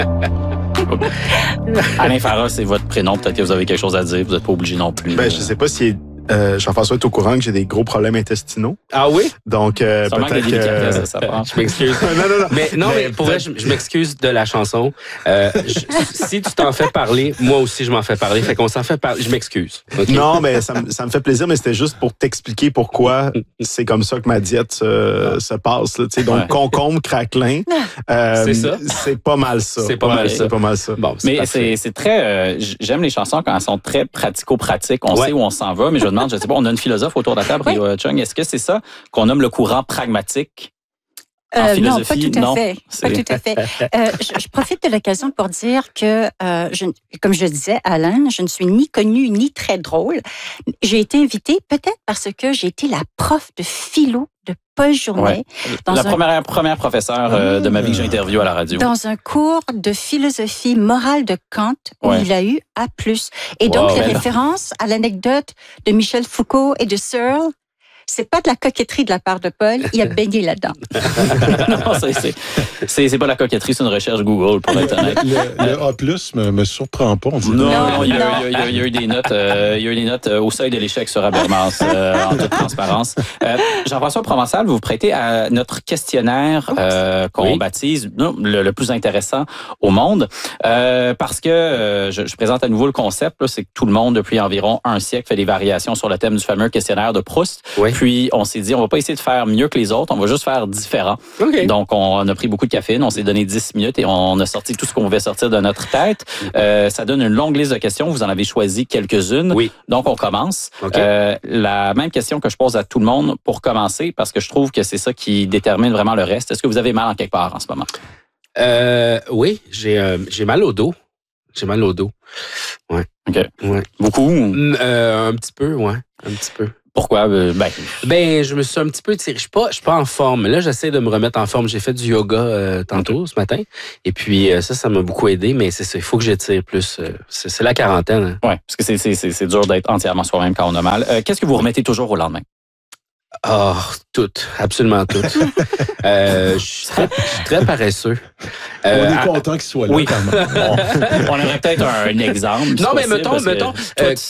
Alain Farah, c'est votre prénom. Peut-être que vous avez quelque chose à dire. Vous n'êtes pas obligé non plus. Je sais pas si Jean-François est au courant que j'ai des gros problèmes intestinaux. Ah oui? Donc, peut-être que... Ça prend. Je m'excuse. Mais pour vrai, je m'excuse de la chanson. Si tu t'en fais parler, moi aussi, je m'en fais parler. Fait qu'on s'en fait parler. Je m'excuse. Okay? Non, mais ça me fait plaisir, mais c'était juste pour t'expliquer pourquoi c'est comme ça que ma diète se passe. Là, donc, concombre, craquelin, c'est ça. C'est pas mal ça. C'est pas mal ça. C'est pas mal ça. Bon, mais c'est très... j'aime les chansons quand elles sont très pratico-pratiques. On sait où on s'en va, mais je me demande, je sais pas, on a une philosophe autour de la table, Rio Chung. Est-ce que c'est ça qu'on nomme le courant pragmatique en philosophie? Non, pas tout à fait. Je profite de l'occasion pour dire que, comme je disais, Alain, je ne suis ni connue ni très drôle. J'ai été invitée peut-être parce que j'ai été la prof de philo de Paul Journet. La première professeure de ma vie que j'ai interviewée à la radio. Dans un cours de philosophie morale de Kant où il a eu A+. Et donc, les références à l'anecdote de Michel Foucault et de Searle, c'est pas de la coquetterie de la part de Paul, il a baigné là-dedans. Non, c'est pas de la coquetterie, c'est une recherche Google, pour être honnête. Le A+, me surprend pas. Non, il y a eu des notes, au seuil de l'échec sur Habermas, en toute transparence. Jean-François Provençal, vous vous prêtez à notre questionnaire qu'on baptise le plus intéressant au monde, parce que je présente à nouveau le concept, là, c'est que tout le monde, depuis environ un siècle, fait des variations sur le thème du fameux questionnaire de Proust. Oui. Puis, on s'est dit, on va pas essayer de faire mieux que les autres, on va juste faire différent. Okay. Donc, on a pris beaucoup de caféine, on s'est donné 10 minutes et on a sorti tout ce qu'on pouvait sortir de notre tête. Ça donne une longue liste de questions. Vous en avez choisi quelques-unes. Oui. Donc, on commence. Okay. La même question que je pose à tout le monde pour commencer, parce que je trouve que c'est ça qui détermine vraiment le reste. Est-ce que vous avez mal en quelque part en ce moment? Oui, j'ai mal au dos. J'ai mal au dos. Ouais. OK. Ouais. Beaucoup? Un petit peu, ouais. Un petit peu. Pourquoi? Je me suis un petit peu tiré. Je suis pas en forme. Là, j'essaie de me remettre en forme. J'ai fait du yoga tantôt, ce matin. Et puis, ça m'a beaucoup aidé, mais c'est ça. Il faut que j'étire plus. C'est la quarantaine. Hein. Oui, parce que c'est dur d'être entièrement soi-même quand on a mal. Qu'est-ce que vous remettez toujours au lendemain? Toutes. Absolument toutes. Je suis très paresseux. On est content qu'il soit là, oui. quand même. On aurait peut-être un exemple. Non, mais mettons,